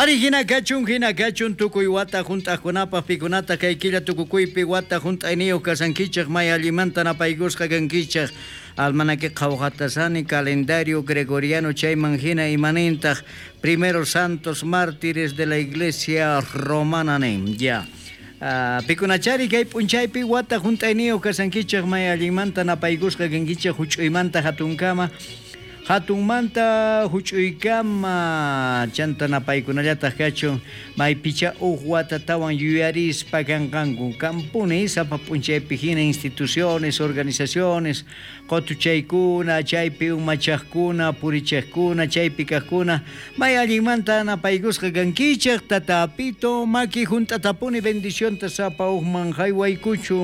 Ari hina kachun tukuy wata juntakunapa pikunata kaykilla tukukuypi wata juntayniyuq kasankichaq may allimanta napaygusqa kankichaq almanaki qhawqatasani calendario gregoriano chayman hina imanintaq primeros santos mártires de la iglesia romana nin ya pikunachari kay p'unchaypi wata juntayniyuq kasankichaq may allimanta napaygusqa kankichaq huch'uymanta hatunmanta huch'uykama chanta napaykunallataq kachun maypicha watatawan yuyarispa kanqanku kampuni sapa p'unchaypi hina instituciones organizaciones qotuchaykuna chaypi umachaqkuna purichaqkuna chaypi kaqkuna may allimanta napaygusqa kankichaq tatapito maki juntatapuni bendicionta sapa uqman haywaykuchu